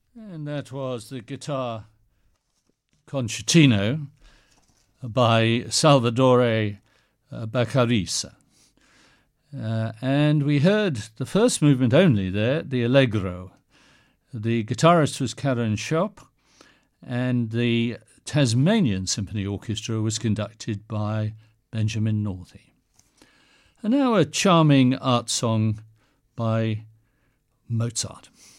And that was the guitar concertino by Salvatore Baccarisa. And we heard the first movement only there, the Allegro. The guitarist was Karen Schopp, and the Tasmanian Symphony Orchestra was conducted by Benjamin Northey. And now a charming art song by Mozart.